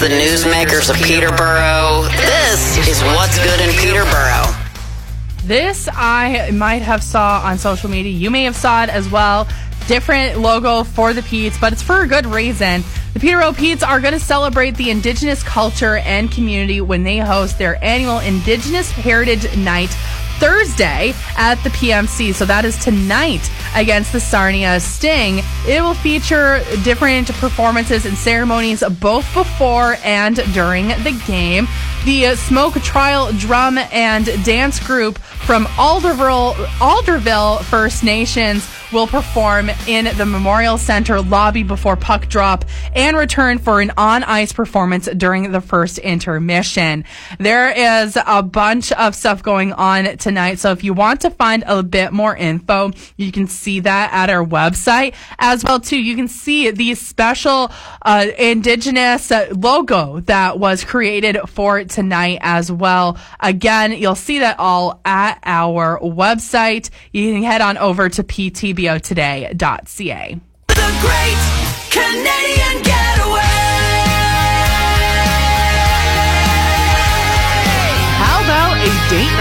the newsmakers of Peterborough. This is What's Good in Peterborough. This I might have saw on social media. You may have saw it as well. Different logo for the Petes, but it's for a good reason. The Peterborough Petes are going to celebrate the Indigenous culture and community when they host their annual Indigenous Heritage Night Thursday at the PMC. So that is tonight against the Sarnia Sting. It will feature different performances and ceremonies both before and during the game. The Smoke Trial Drum and Dance Group from Alderville First Nations will perform in the Memorial Center lobby before puck drop and return for an on-ice performance during the first intermission. There is a bunch of stuff going on tonight, so if you want to find a bit more info, you can see that at our website. As well, too, you can see the special Indigenous logo that was created for tonight as well. Again, you'll see that all at our website. You can head on over to ptbotoday.ca. The Great Canadian Getaway. How about a date